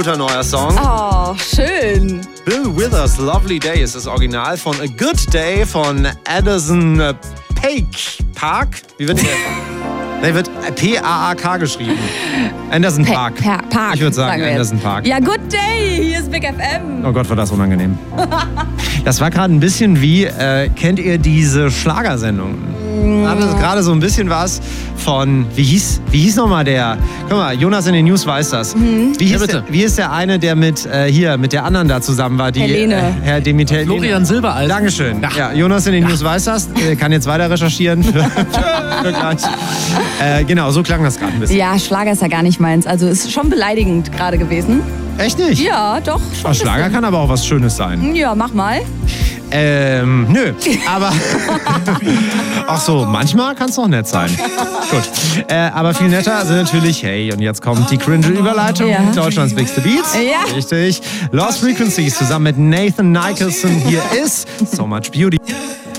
Guter neuer Song. Oh, schön. Bill Withers, Lovely Day ist das Original von A Good Day von Anderson Park. Wie wird der? Der wird P-A-A-K geschrieben. Anderson Park. Park. Ich würde sagen Anderson Park. Ja, Good Day. Hier ist Big FM. Oh Gott, war das unangenehm. Das war gerade ein bisschen wie, kennt ihr diese Schlagersendung? Gerade so ein bisschen was von, wie hieß nochmal der? Guck mal, Jonas in den News weiß das. Wie ist der eine, der mit der anderen da zusammen war? Die, Helene. Herr Demeter. Florian Silbereisen. Dankeschön. Ja, Jonas in den News weiß das. Kann jetzt weiter recherchieren. Für gleich. Genau, so klang das gerade ein bisschen. Ja, Schlager ist ja gar nicht meins. Also ist schon beleidigend gerade gewesen. Echt nicht? Ja, doch. Schon Schlager kann aber auch was Schönes sein. Ja, mach mal. Nö, aber ach so, manchmal kann es doch nett sein. Gut, aber viel netter sind natürlich, hey, und jetzt kommt die cringe-Überleitung, Deutschlands Bigste Beats. Ja. Richtig. Lost Frequencies zusammen mit Nathan Nicholson. Hier ist So Much Beauty.